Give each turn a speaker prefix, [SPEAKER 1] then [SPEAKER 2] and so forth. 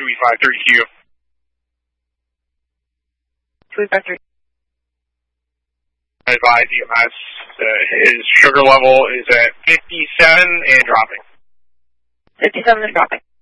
[SPEAKER 1] 2E530Q.
[SPEAKER 2] 2E530.
[SPEAKER 1] Advise EMS, his sugar level is at 57 and dropping.
[SPEAKER 2] 57 and dropping.